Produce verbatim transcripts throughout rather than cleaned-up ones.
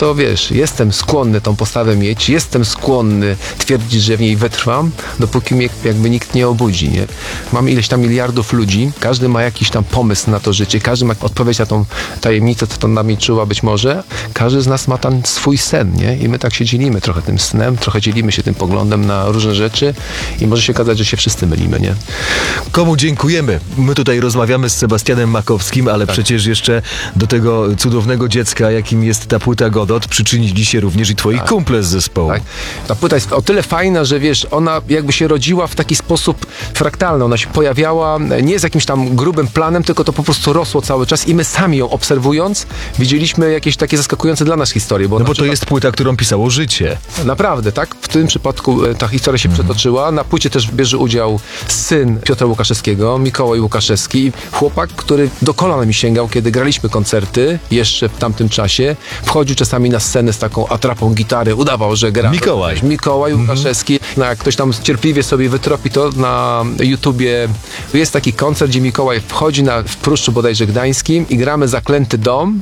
to wiesz, jestem skłonny tą postawę mieć, jestem skłonny twierdzić, że w niej wytrwam, dopóki mnie jakby nikt nie obudzi, nie? Mamy ileś tam miliardów ludzi, każdy ma jakiś tam pomysł na to życie, każdy ma odpowiedź na tą tajemnicę, co to nami czuła być może. Każdy z nas ma tam swój sen, nie? I my tak się dzielimy trochę tym snem, trochę dzielimy się tym poglądem na różne rzeczy i może się okazać, że się wszyscy mylimy, nie? Komu dziękujemy? My tutaj rozmawiamy z Sebastianem Makowskim, ale tak. przecież jeszcze do tego cudownego dziecka, jakim jest ta płyta Godot, przyczynili się również i twoi tak. kumple z zespołu. Tak. Ta płyta jest o tyle fajna, że wiesz, ona jakby się rodziła w taki sposób fraktalny. Ona się pojawiała nie z jakimś tam grubym planem, tylko to po prostu rosło cały czas i my sami ją obserwując widzieliśmy jakieś takie zaskakujące dla nas historie. Bo no bo to przykład... jest płyta, którą pisało życie. Naprawdę, tak? W tym przypadku ta historia się mm. przetoczyła. Na płycie też bierze udział syn Piotra Łukaszewskiego, Mikołaj Łukaszewski. Chłopak, który do kolana mi sięgał, kiedy graliśmy koncerty jeszcze w tamtym czasie. Wchodził czasami na scenę z taką atrapą gitary, udawał, że gra. Mikołaj. Mikołaj Łukaszewski. Mm. No, jak ktoś tam cierpliwie sobie wytropi to na YouTubie. Jest taki koncert, gdzie Mikołaj wchodzi na, w Pruszczu bodajże Gdańskim i gramy Zaklęty Dom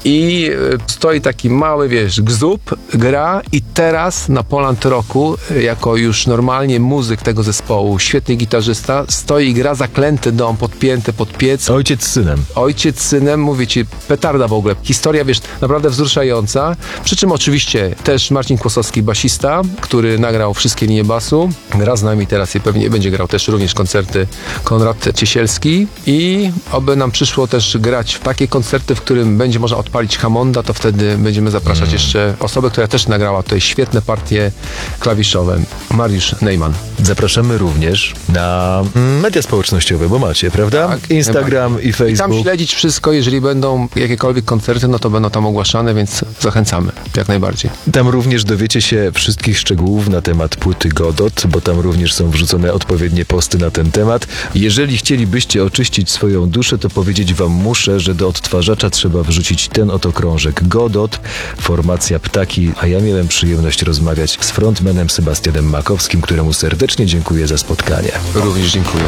i stoi taki mały, wiesz, gzub, gra i teraz na Poland Rocku, jako już normalnie muzyk tego zespołu, świetny gitarzysta, stoi i gra Zaklęty Dom, podpięty pod piec. Ojciec z synem. Ojciec z synem, mówię ci, petarda w ogóle. Historia, wiesz, naprawdę wzruszająca. Przy czym oczywiście też Marcin Kłosowski, basista, który nagrał wszystkie linie basu. Gra z nami teraz i pewnie będzie grał też również koncerty Konrad Ciesielski i oby nam przyszło też grać w takie koncerty, w którym będzie można odpalić Hammonda, to wtedy będziemy zapraszać mm. jeszcze osobę, która też nagrała tutaj świetne partie klawiszowe. Mariusz Neyman. Zapraszamy również na media społecznościowe, bo macie, prawda? Tak, Instagram i Facebook. I tam śledzić wszystko, jeżeli będą jakiekolwiek koncerty, no to będą tam ogłaszane, więc zachęcamy, jak najbardziej. Tam również dowiecie się wszystkich szczegółów na temat płyty Godot, bo tam również są wrzucone odpowiednie posty na ten temat. Jeżeli chcielibyście oczyścić swoją duszę, to powiedzieć wam muszę, że do odtwarzacza trzeba wrzucić ten oto krążek Godot, formacja Ptaki, a ja miałem przyjemność rozmawiać z frontmanem Sebastianem Makowskim, któremu serdecznie dziękuję za spotkanie. Również dziękuję.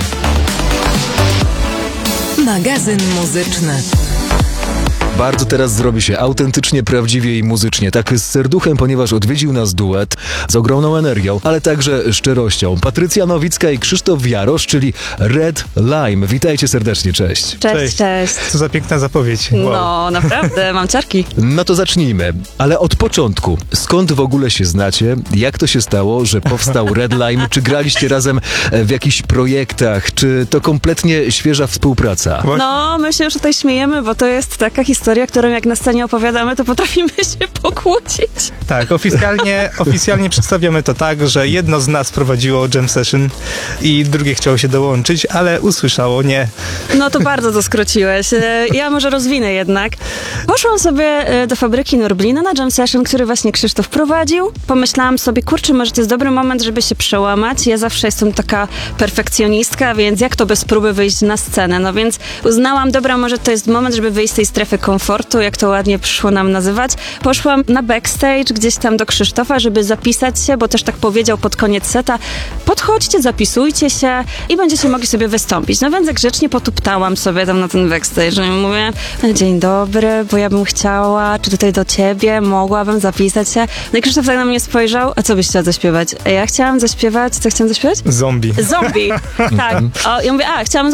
Magazyn muzyczny. Bardzo teraz zrobi się autentycznie, prawdziwie i muzycznie. Tak z serduchem, ponieważ odwiedził nas duet z ogromną energią, ale także szczerością. Patrycja Nowicka i Krzysztof Jarosz, czyli Red Lime. Witajcie serdecznie, cześć. Cześć, Cześć. cześć. Co za piękna zapowiedź. Wow. No, naprawdę, mam ciarki. No to zacznijmy, ale od początku. Skąd w ogóle się znacie? Jak to się stało, że powstał Red Lime? Czy graliście razem w jakichś projektach? Czy to kompletnie świeża współpraca? No, my się już tutaj śmiejemy, bo to jest taka historia, którą jak na scenie opowiadamy, to potrafimy się pokłócić. Tak, oficjalnie, oficjalnie przedstawiamy to tak, że jedno z nas prowadziło jam session i drugie chciało się dołączyć, ale usłyszało nie. No to bardzo to skróciłeś. E, Ja może rozwinę jednak. Poszłam sobie e, do fabryki Norblina na jam session, który właśnie Krzysztof prowadził. Pomyślałam sobie, kurczę, może to jest dobry moment, żeby się przełamać. Ja zawsze jestem taka perfekcjonistka, więc jak to bez próby wyjść na scenę? No więc uznałam, dobra, może to jest moment, żeby wyjść z tej strefy komfortu, jak to ładnie przyszło nam nazywać. Poszłam na backstage, gdzieś tam do Krzysztofa, żeby zapisać się, bo też tak powiedział pod koniec seta, podchodźcie, zapisujcie się i będziecie mogli sobie wystąpić. No więc grzecznie potuptałam sobie tam na ten backstage. I mówię, dzień dobry, bo ja bym chciała, czy tutaj do ciebie, mogłabym zapisać się. No i Krzysztof tak na mnie spojrzał, a co byś chciała zaśpiewać? Ja chciałam zaśpiewać, co chciałam zaśpiewać? Zombie. Zombie, tak. O, ja mówię, a, chciałam